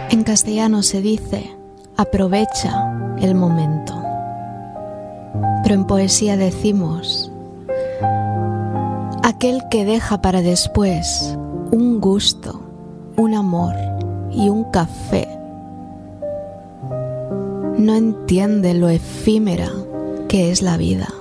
En castellano se dice, aprovecha el momento. Pero en poesía decimos, aquel que deja para después un gusto, un amor y un café, no entiende lo efímera que es la vida.